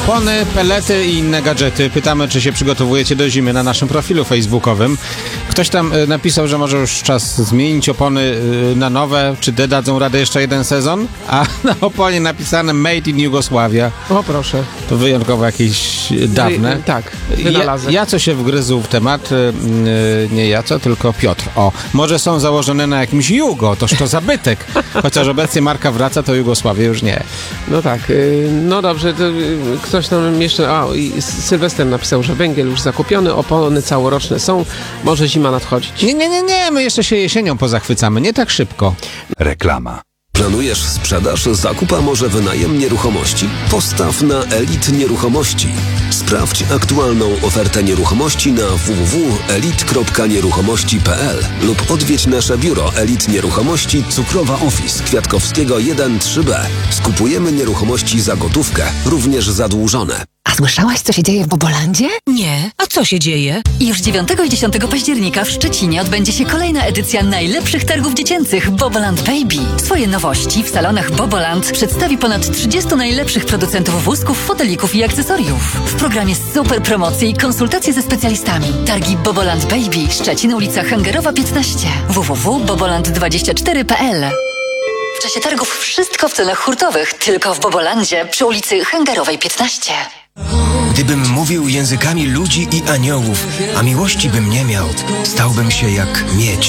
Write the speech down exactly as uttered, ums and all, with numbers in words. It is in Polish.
Opony, pelety i inne gadżety. Pytamy, czy się przygotowujecie do zimy na naszym profilu facebookowym. Ktoś tam y, napisał, że może już czas zmienić opony y, na nowe. Czy te dadzą radę jeszcze jeden sezon? A na oponie napisane Made in Jugosławia. O, proszę. To wyjątkowo jakieś dawne. Wy, tak, wynalazek. Ja, ja co się wgryzł w temat, y, nie ja co, tylko Piotr. O, może są założone na jakimś Jugo, toż to zabytek. Chociaż obecnie marka wraca, to Jugosławię już nie. No tak, y, no dobrze, to, y, ktoś nam jeszcze, a i Sylwester napisał, że węgiel już zakupiony, opony całoroczne są, może zima nadchodzić. Nie, nie, nie, nie, my jeszcze się jesienią pozachwycamy, nie tak szybko. Reklama. Planujesz sprzedaż, zakup, a może wynajem nieruchomości? Postaw na Elit Nieruchomości. Sprawdź aktualną ofertę nieruchomości na w w w kropka elit kropka nieruchomości kropka p l lub odwiedź nasze biuro Elit Nieruchomości, Cukrowa Office, Kwiatkowskiego jeden trzy b. Skupujemy nieruchomości za gotówkę, również zadłużone. A słyszałaś, co się dzieje w Bobolandzie? Nie. A co się dzieje? Już dziewiątego i dziesiątego października w Szczecinie odbędzie się kolejna edycja najlepszych targów dziecięcych Boboland Baby. Swoje nowości w salonach Boboland przedstawi ponad trzydziestu najlepszych producentów wózków, fotelików i akcesoriów. W programie super promocje i konsultacje ze specjalistami. Targi Boboland Baby, Szczecin, ulica Hęgerowa piętnaście. w w w kropka boboland dwadzieścia cztery kropka p l. W czasie targów wszystko w cenach hurtowych, tylko w Bobolandzie przy ulicy Hęgerowej piętnaście. Gdybym mówił językami ludzi i aniołów, a miłości bym nie miał, stałbym się jak miedź.